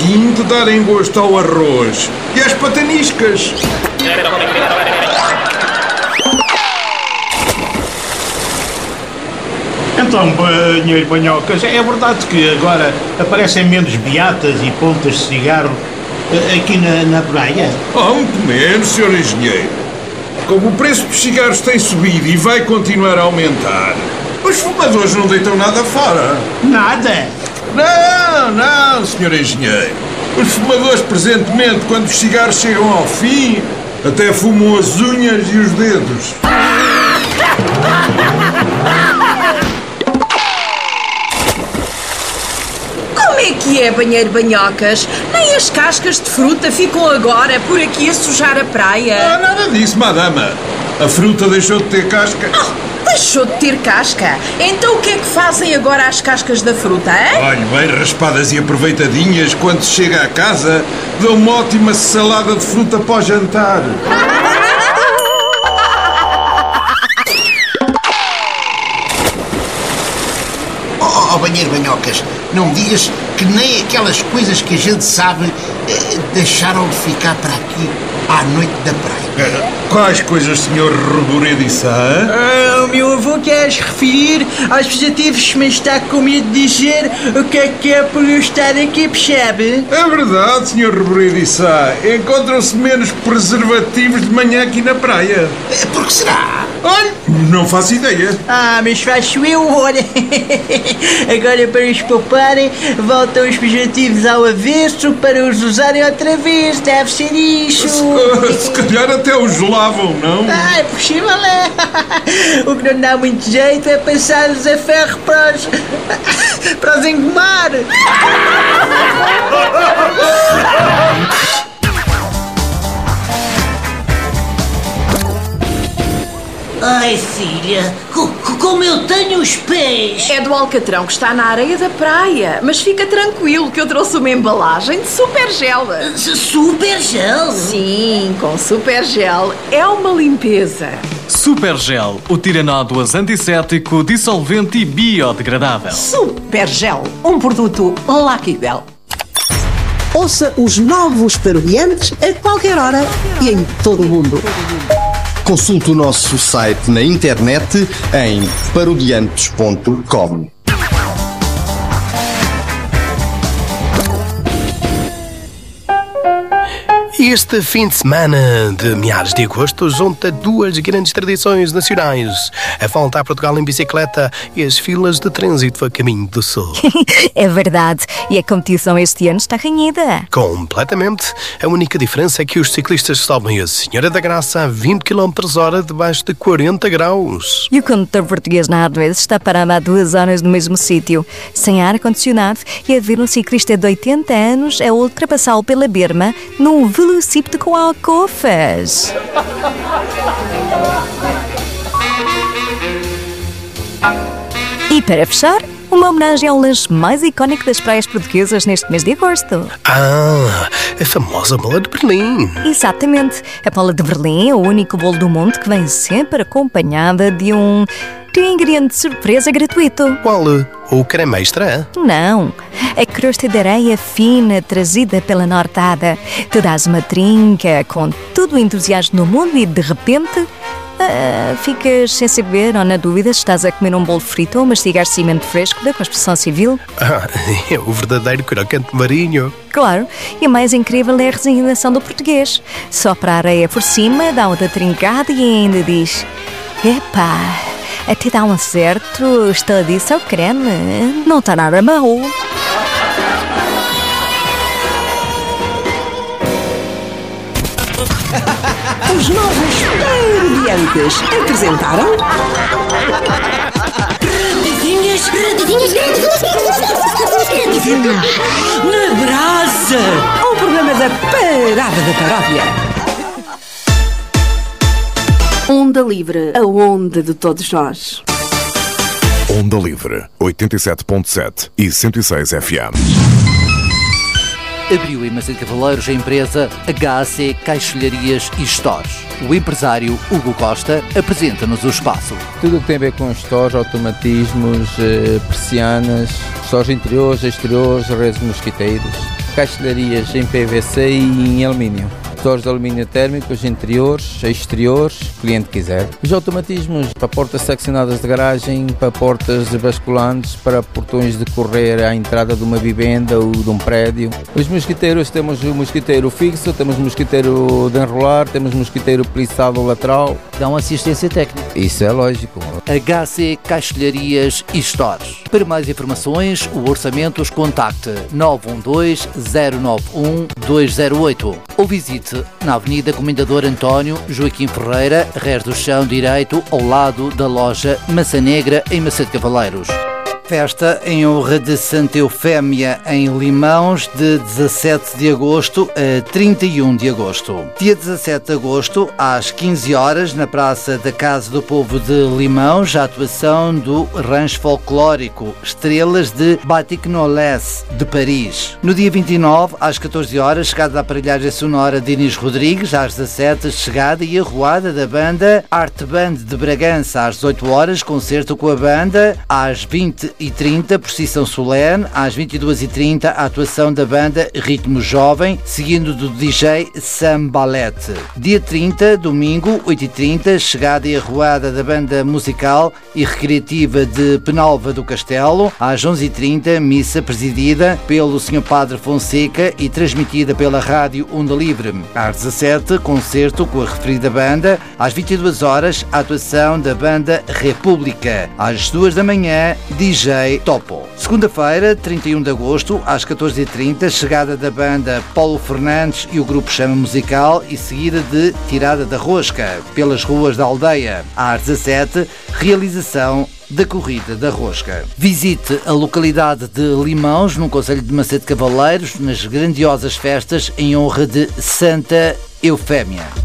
fim de darem gosto ao arroz e às pataniscas. Então, Banheiro Banhocas, é verdade que agora aparecem menos beatas e pontas de cigarro aqui na praia? Muito menos, Sr. Engenheiro. Como o preço dos cigarros tem subido e vai continuar a aumentar, os fumadores não deitam nada fora. Nada? Não, Sr. Engenheiro. Os fumadores, presentemente, quando os cigarros chegam ao fim, até fumam as unhas e os dedos. Como é que é, Banheiro Banhocas? Nem as cascas de fruta ficam agora por aqui a sujar a praia? Nada disso, madama. A fruta deixou de ter casca. Deixou de ter casca? Então o que é que fazem agora as cascas da fruta, hein? Olha, bem raspadas e aproveitadinhas, quando se chega a casa, dão uma ótima salada de fruta para o jantar. Banheiro Banhocas, não me digas que nem aquelas coisas que a gente sabe deixaram de ficar para aqui à noite da praia. Quais coisas, Sr. Reboredo e Sá? O meu avô quer se referir aos preservativos, mas está com medo de dizer o que é por eu estar aqui, percebe? É verdade, Sr. Reboredo e Sá. Encontram-se menos preservativos de manhã aqui na praia. Por que será? Olha, não faço ideia. Mas faço eu, olha. Agora, para os pouparem, voltam os preservativos ao avesso para os usarem outra vez. Deve ser isso. Se calhar até os lavam, não? É possível, é. O que não dá muito jeito é passar-os a ferro para os engomar. Ai, filha, como eu tenho os pés! É do alcatrão que está na areia da praia. Mas fica tranquilo que eu trouxe uma embalagem de super gel. Super gel? Sim, com super gel. É uma limpeza. Super Gel, o tiranódoas antisséptico, dissolvente e biodegradável. Super Gel, um produto Lucky Bell. Ouça os novos Parodiantes a qualquer hora e em todo o mundo. Consulte o nosso site na internet em parodiantes.com. Este fim de semana de meados de agosto junta duas grandes tradições nacionais: a volta a Portugal em bicicleta e as filas de trânsito a caminho do sul. É verdade, e a competição este ano está renhida. Completamente. A única diferença é que os ciclistas sobem a Senhora da Graça a 20 km/h debaixo de 40 graus. E o condutor português na A2 está parado há 2 horas no mesmo sítio, sem ar-condicionado, e a ver um ciclista de 80 anos a ultrapassá-lo pela berma num velocípede com alcofas. E para fechar, uma homenagem ao lanche mais icónico das praias portuguesas neste mês de agosto. A famosa bola de Berlim. Exatamente. A bola de Berlim é o único bolo do mundo que vem sempre acompanhada de um ingrediente de surpresa gratuito. Qual? O creme extra? Não. A crosta de areia fina trazida pela Nortada. Tu dás uma trinca com todo o entusiasmo do mundo e de repente ficas sem saber ou na dúvida se estás a comer um bolo frito ou mastigar cimento fresco da construção civil. É o verdadeiro crocante marinho. Claro, e a mais incrível é a resignação do português. Sopra a areia por cima, dá outra trincada e ainda diz: epá, até dá um certo estadiço ao creme. Não está nada mal. Os novos Parodiantes apresentaram... Radinhas na brasa! Um programa da Parada da Paródia. Onda Livre, a onda de todos nós. Onda Livre, 87.7 e 106 FM. Abriu em Marcelo Cavaleiros a empresa HAC Caixilharias e Stores. O empresário Hugo Costa apresenta-nos o espaço. Tudo o que tem a ver com stores, automatismos, persianas, stores interiores, exteriores, redes de mosquiteiros. caixilharias em PVC e em alumínio. Motores de alumínio térmicos, interiores, exteriores, o cliente quiser. Os automatismos para portas seccionadas de garagem, para portas basculantes, para portões de correr à entrada de uma vivenda ou de um prédio. Os mosquiteiros, temos o mosquiteiro fixo, temos o mosquiteiro de enrolar, temos o mosquiteiro plissado lateral. Dão assistência técnica. Isso é lógico. HC Caixilharias e Stores. Para mais informações, o orçamentos contacte 912-091-208 ou visite na Avenida Comendador António Joaquim Ferreira, Rés do Chão Direito, ao lado da loja Maçã Negra, em Maçã de Cavaleiros. Festa em honra de Santa Eufémia em Limões, de 17 de agosto a 31 de agosto. Dia 17 de agosto, às 15 horas, na Praça da Casa do Povo de Limões, a atuação do rancho folclórico Estrelas de Batignolles, de Paris. No dia 29, às 14 horas, chegada da aparelhagem sonora de Inês Rodrigues, às 17, chegada e arruada da banda Arte Band de Bragança, às 18 horas, concerto com a banda, às 20h30, procissão solene, às 22h30, a atuação da banda Ritmo Jovem, seguindo do DJ Sam Ballet. Dia 30, domingo, 8h30, chegada e arruada da banda musical e recreativa de Penalva do Castelo, às 11h30, missa presidida pelo Sr. Padre Fonseca e transmitida pela Rádio Onda Livre. Às 17, concerto com a referida banda, às 22 horas, a atuação da banda República. Às 2 da manhã, DJ Topo. Segunda-feira, 31 de agosto, às 14h30, chegada da banda Paulo Fernandes e o grupo Chama Musical e seguida de Tirada da Rosca pelas ruas da aldeia. Às 17, realização da Corrida da Rosca. Visite a localidade de Limões, no concelho de Maçã de Cavaleiros, nas grandiosas festas em honra de Santa Eufémia.